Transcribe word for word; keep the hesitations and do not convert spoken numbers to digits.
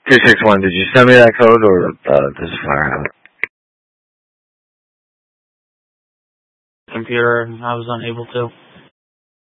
two six one, did you send me that code or uh, does it fire out? Computer, I was unable to.